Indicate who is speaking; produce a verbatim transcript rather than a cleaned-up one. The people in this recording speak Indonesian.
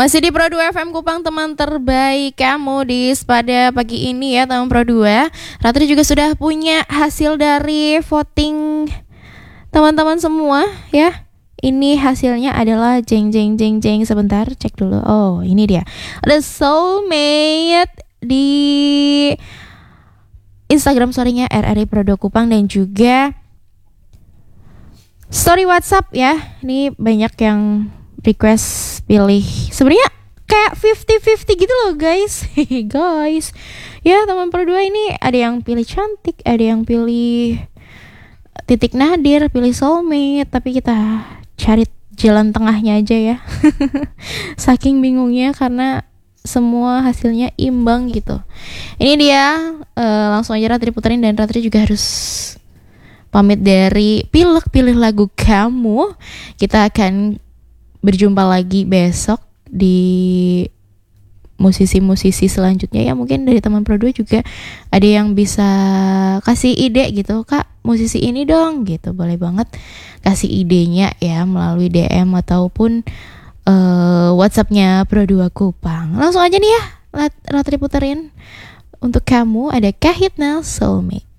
Speaker 1: Masih di Pro dua F M Kupang, teman terbaik kamu di pada pagi ini ya teman Pro dua. Ratri juga sudah punya hasil dari voting teman-teman semua ya. Ini hasilnya adalah jeng jeng jeng jeng. Sebentar cek dulu. Oh ini dia, ada soulmate di Instagram story-nya R R I Pro dua Kupang dan juga story WhatsApp ya. Ini banyak yang request pilih, sebenarnya kayak fifty fifty gitu loh guys. Guys ya teman Pro dua ini ada yang pilih cantik, ada yang pilih titik nadir, pilih soulmate, tapi kita cari jalan tengahnya aja ya. Saking bingungnya karena semua hasilnya imbang gitu. Ini dia, uh, langsung aja Ratri puterin dan Ratri juga harus pamit dari Pilek Pilih Lagu Kamu. Kita akan berjumpa lagi besok di musisi-musisi selanjutnya ya. Mungkin dari teman Pro dua juga ada yang bisa kasih ide gitu, Kak musisi ini dong gitu, boleh banget kasih idenya ya melalui D M ataupun uh, WhatsAppnya Pro dua Kupang. Langsung aja nih ya Ratri puterin untuk kamu, ada Kahitna Soulmate.